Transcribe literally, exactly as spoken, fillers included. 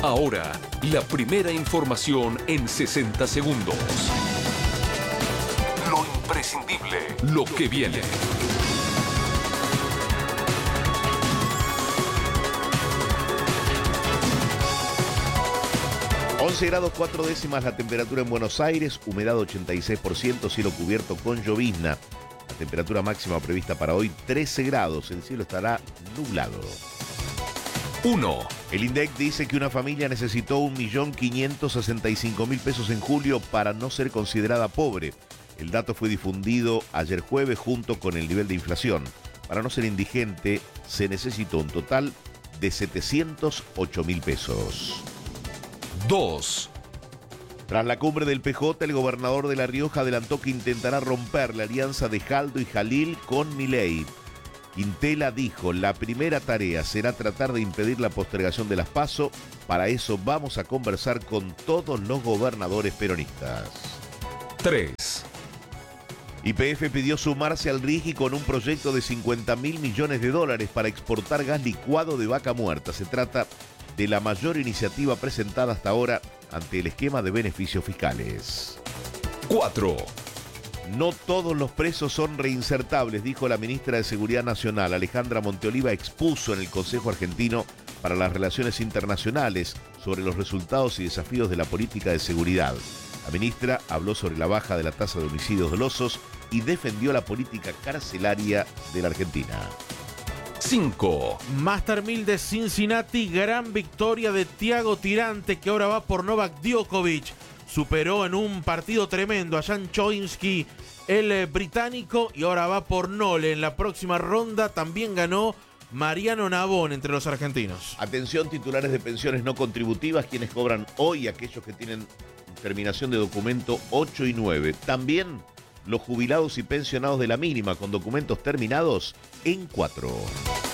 Ahora, la primera información en sesenta segundos. Lo imprescindible, lo que viene. once grados cuatro décimas la temperatura en Buenos Aires, humedad ochenta y seis por ciento, cielo cubierto con llovizna. La temperatura máxima prevista para hoy trece grados, el cielo estará nublado. uno. El INDEC dice que una familia necesitó un millón quinientos sesenta y cinco mil pesos en julio para no ser considerada pobre. El dato fue difundido ayer jueves junto con el nivel de inflación. Para no ser indigente se necesitó un total de setecientos ocho mil pesos. dos. Tras la cumbre del P J, el gobernador de La Rioja adelantó que intentará romper la alianza de Jaldo y Jalil con Milei. Quintela dijo, la primera tarea será tratar de impedir la postergación de las PASO. Para eso vamos a conversar con todos los gobernadores peronistas. tres. Y P F pidió sumarse al RIGI con un proyecto de cincuenta mil millones de dólares para exportar gas licuado de vaca muerta. Se trata de la mayor iniciativa presentada hasta ahora ante el esquema de beneficios fiscales. cuatro. No todos los presos son reinsertables, dijo la ministra de Seguridad Nacional. Alejandra Monteoliva expuso en el Consejo Argentino para las Relaciones Internacionales sobre los resultados y desafíos de la política de seguridad. La ministra habló sobre la baja de la tasa de homicidios dolosos y defendió la política carcelaria de la Argentina. cinco. Master mil de Cincinnati, gran victoria de Thiago Tirante, que ahora va por Novak Djokovic. Superó en un partido tremendo a Jan Choinski, el eh, británico, y ahora va por Nole. En la próxima ronda también ganó Mariano Navón entre los argentinos. Atención, titulares de pensiones no contributivas, quienes cobran hoy, aquellos que tienen terminación de documento ocho y nueve. También los jubilados y pensionados de la mínima con documentos terminados en cuatro.